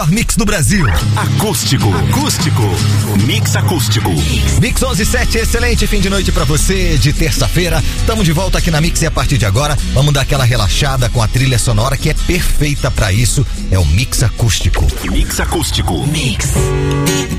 melhor mix do Brasil. Acústico. Mix acústico. Mix 11:07, excelente fim de noite pra você de terça-feira. Tamo de volta aqui na Mix e a partir de agora vamos dar aquela relaxada com a trilha sonora que é perfeita pra isso. É o Mix Acústico. Mix acústico. Mix.